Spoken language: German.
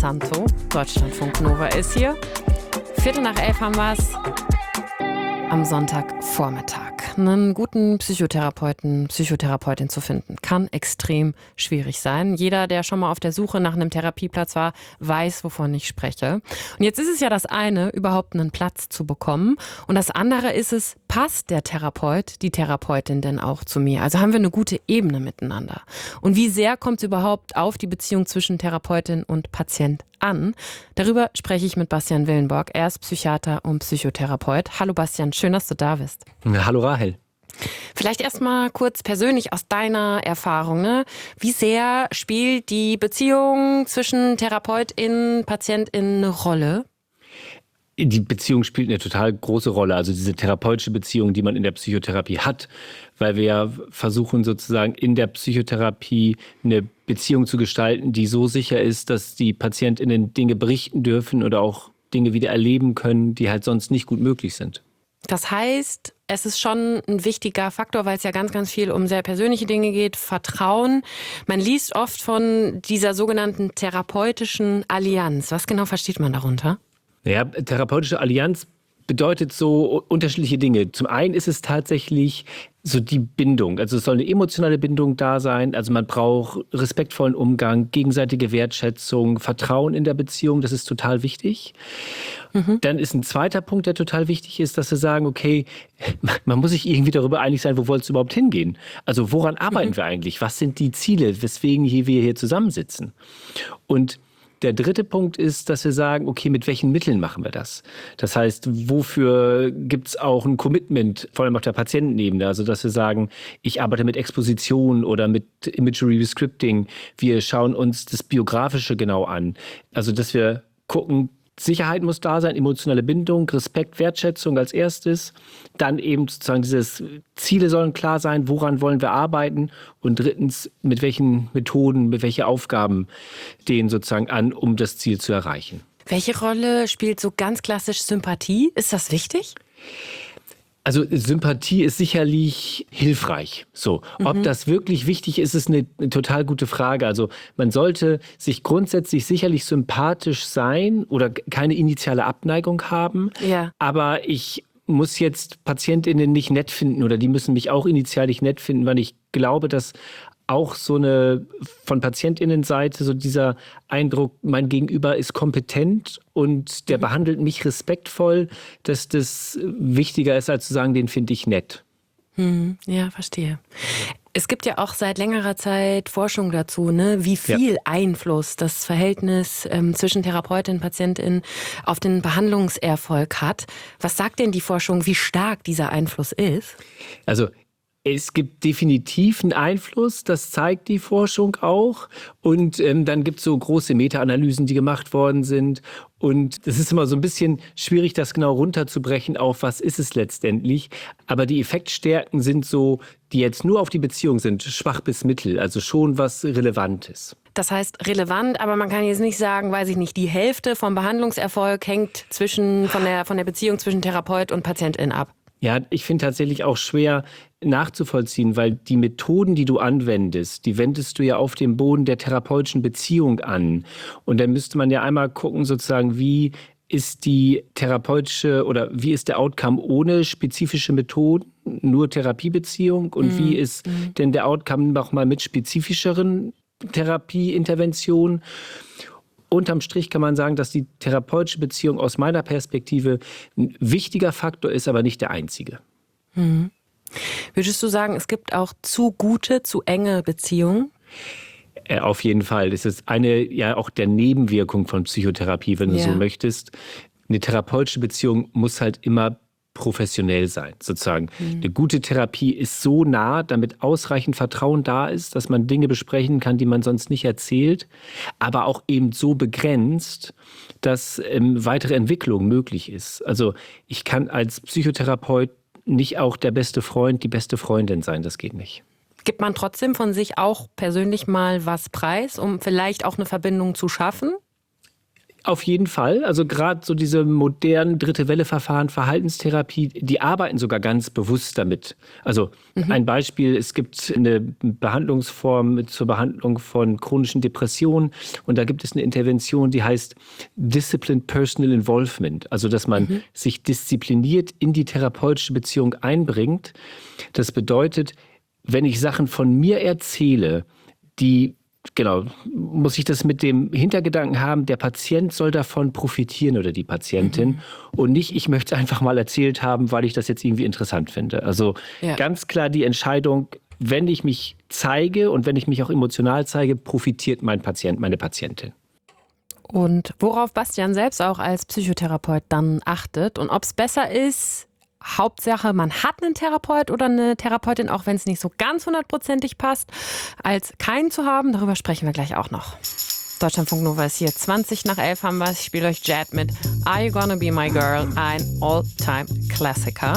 Santo. Deutschlandfunk Nova ist hier. 11:15 haben wir es. Am Sonntagvormittag. Einen guten Psychotherapeutin zu finden, kann extrem schwierig sein. Jeder, der schon mal auf der Suche nach einem Therapieplatz war, weiß, wovon ich spreche. Und jetzt ist es ja das eine, überhaupt einen Platz zu bekommen. Und das andere ist es, passt der Therapeut, die Therapeutin denn auch zu mir? Also haben wir eine gute Ebene miteinander? Und wie sehr kommt es überhaupt auf die Beziehung zwischen Therapeutin und Patient an? Darüber spreche ich mit Bastian Willenborg. Er ist Psychiater und Psychotherapeut. Hallo Bastian, schön, dass du da bist. Hallo Rahel. Vielleicht erstmal kurz persönlich aus deiner Erfahrung, ne? Wie sehr spielt die Beziehung zwischen TherapeutInnen, PatientInnen eine Rolle? Die Beziehung spielt eine total große Rolle, also diese therapeutische Beziehung, die man in der Psychotherapie hat, weil wir ja versuchen sozusagen in der Psychotherapie eine Beziehung zu gestalten, die so sicher ist, dass die PatientInnen Dinge berichten dürfen oder auch Dinge wieder erleben können, die halt sonst nicht gut möglich sind. Das heißt, es ist schon ein wichtiger Faktor, weil es ja ganz, ganz viel um sehr persönliche Dinge geht, Vertrauen. Man liest oft von dieser sogenannten therapeutischen Allianz. Was genau versteht man darunter? Ja, therapeutische Allianz bedeutet so unterschiedliche Dinge. Zum einen ist es tatsächlich so die Bindung. Also es soll eine emotionale Bindung da sein. Also man braucht respektvollen Umgang, gegenseitige Wertschätzung, Vertrauen in der Beziehung. Das ist total wichtig. Dann ist ein zweiter Punkt, der total wichtig ist, dass wir sagen, okay, man muss sich irgendwie darüber einig sein, wo soll es überhaupt hingehen? Also woran arbeiten wir eigentlich? Was sind die Ziele, weswegen wir hier zusammensitzen? Und der dritte Punkt ist, dass wir sagen, okay, mit welchen Mitteln machen wir das? Das heißt, wofür gibt es auch ein Commitment, vor allem auf der Patientenebene? Also, dass wir sagen, ich arbeite mit Exposition oder mit Imagery Rescripting. Wir schauen uns das Biografische genau an. Also, dass wir gucken, Sicherheit muss da sein, emotionale Bindung, Respekt, Wertschätzung als erstes. Dann eben sozusagen dieses Ziele sollen klar sein, woran wollen wir arbeiten. Und drittens, mit welchen Methoden, mit welchen Aufgaben stehen sozusagen an, um das Ziel zu erreichen. Welche Rolle spielt so ganz klassisch Sympathie? Ist das wichtig? Also Sympathie ist sicherlich hilfreich. So, ob das wirklich wichtig ist, ist eine total gute Frage. Also man sollte sich grundsätzlich sicherlich sympathisch sein oder keine initiale Abneigung haben. Ja. Aber ich muss jetzt PatientInnen nicht nett finden oder die müssen mich auch initial nicht nett finden, weil ich glaube, dass auch so eine von PatientInnenseite so dieser Eindruck, mein Gegenüber ist kompetent und der behandelt mich respektvoll, dass das wichtiger ist, als zu sagen, den finde ich nett. Ja, verstehe. Es gibt ja auch seit längerer Zeit Forschung dazu, ne, wie viel Einfluss das Verhältnis zwischen Therapeutin und Patientin auf den Behandlungserfolg hat. Was sagt denn die Forschung, wie stark dieser Einfluss ist? Also es gibt definitiv einen Einfluss, das zeigt die Forschung auch. Und dann gibt es so große Meta-Analysen, die gemacht worden sind. Und es ist immer so ein bisschen schwierig, das genau runterzubrechen auf, was ist es letztendlich. Aber die Effektstärken sind so, die jetzt nur auf die Beziehung sind, schwach bis mittel, also schon was Relevantes. Das heißt relevant, aber man kann jetzt nicht sagen, weiß ich nicht, die Hälfte vom Behandlungserfolg hängt von der Beziehung zwischen Therapeut und Patientin ab. Ja, ich finde tatsächlich auch schwer nachzuvollziehen, weil die Methoden, die du anwendest, die wendest du ja auf dem Boden der therapeutischen Beziehung an. Und dann müsste man ja einmal gucken, sozusagen, wie ist die therapeutische oder wie ist der Outcome ohne spezifische Methoden, nur Therapiebeziehung? Und wie ist denn der Outcome nochmal mit spezifischeren Therapieinterventionen? Unterm Strich kann man sagen, dass die therapeutische Beziehung aus meiner Perspektive ein wichtiger Faktor ist, aber nicht der einzige. Würdest du sagen, es gibt auch zu gute, zu enge Beziehungen? Auf jeden Fall. Das ist ja auch der Nebenwirkung von Psychotherapie, wenn du so möchtest. Eine therapeutische Beziehung muss halt immer professionell sein, sozusagen. Eine gute Therapie ist so nah, damit ausreichend Vertrauen da ist, dass man Dinge besprechen kann, die man sonst nicht erzählt, aber auch eben so begrenzt, dass weitere Entwicklung möglich ist. Also ich kann als Psychotherapeut nicht auch der beste Freund, die beste Freundin sein, das geht nicht. Gibt man trotzdem von sich auch persönlich mal was preis, um vielleicht auch eine Verbindung zu schaffen? Auf jeden Fall. Also gerade so diese modernen Dritte-Welle-Verfahren, Verhaltenstherapie, die arbeiten sogar ganz bewusst damit. Also ein Beispiel, es gibt eine Behandlungsform zur Behandlung von chronischen Depressionen und da gibt es eine Intervention, die heißt Disciplined Personal Involvement. Also dass man sich diszipliniert in die therapeutische Beziehung einbringt. Das bedeutet, wenn ich Sachen von mir erzähle, muss ich das mit dem Hintergedanken haben, der Patient soll davon profitieren oder die Patientin und nicht, ich möchte es einfach mal erzählt haben, weil ich das jetzt irgendwie interessant finde. Also ganz klar die Entscheidung, wenn ich mich zeige und wenn ich mich auch emotional zeige, profitiert mein Patient, meine Patientin. Und worauf Bastian selbst auch als Psychotherapeut dann achtet und ob es besser ist, Hauptsache, man hat einen Therapeut oder eine Therapeutin, auch wenn es nicht so ganz 100%ig passt, als keinen zu haben. Darüber sprechen wir gleich auch noch. Deutschlandfunk Nova ist hier. 11:20 haben wir. Ich spiele euch Jet mit Are You Gonna Be My Girl? Ein All-Time-Klassiker.